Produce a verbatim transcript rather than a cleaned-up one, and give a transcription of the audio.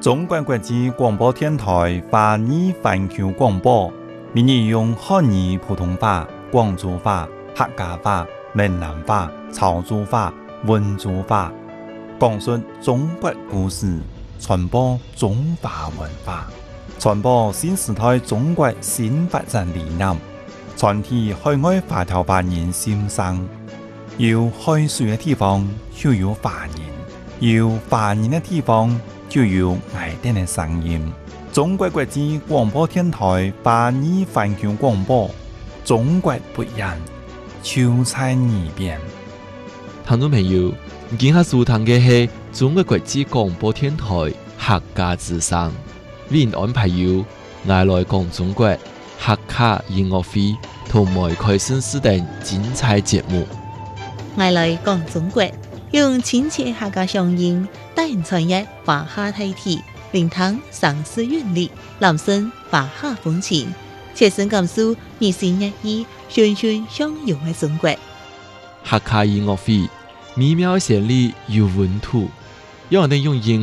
中国国际广播电台华语环球广播，每日用汉语普通话、广州话、客家话、闽南话、潮州话、温州话，讲述中国故事，传播中华文化，传播新时代中国新发展理念，传递海外华侨华人心声。有海水的地方就有华人，有华人的地方就有爱丁的声音。中国国际广播电台华语环球广播，中国不一样，就在耳边。 听众朋友，今下收聽嘅係中國國際廣播電台客家之聲，為您安排有愛來講中國客家音樂會同埋開新視等精彩節目。 愛來講中國，用親切客家鄉音帶人傳譯華夏大體，聆聽上師韻律，攬聲華夏風情，切身感受二心一意、循循相融嘅中國。 客家音樂會美妙旋律有溫度，讓人用音